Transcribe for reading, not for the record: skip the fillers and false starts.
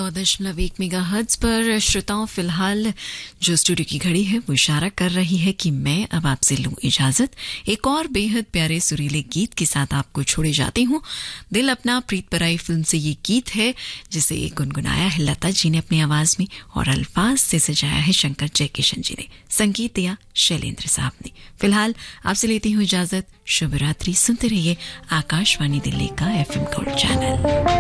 100.1 megahertz पर श्रोताओं, फिलहाल जो स्टूडियो की घड़ी है वो इशारा कर रही है कि मैं अब आपसे लूं इजाजत। एक और बेहद प्यारे सुरीले गीत के साथ आपको छोड़े जाती हूँ। दिल अपना प्रीत पराई फिल्म से ये गीत है जिसे गुनगुनाया है लता जी ने अपनी आवाज में और अल्फाज से सजाया है शंकर जयकिशन जी ने, संगीत दिया शैलेंद्र साहब ने। फिलहाल आपसे लेती हूँ इजाजत। शुभ रात्रि। सुनते रहिए आकाशवाणी दिल्ली का FM गोल्ड चैनल।